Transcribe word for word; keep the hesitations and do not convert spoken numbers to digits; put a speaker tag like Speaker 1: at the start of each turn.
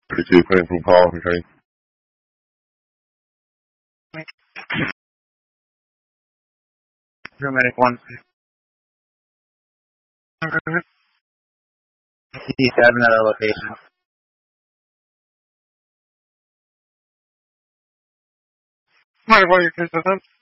Speaker 1: thirty-two, putting from call, returning.
Speaker 2: Paramedic one. He's at another location.
Speaker 3: Mind if I use this?